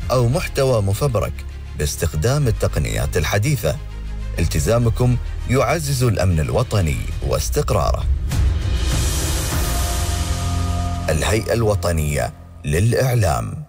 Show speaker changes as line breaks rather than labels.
أو محتوى مفبرك باستخدام التقنيات الحديثة. التزامكم يعزز الأمن الوطني واستقراره. الهيئة الوطنية للإعلام.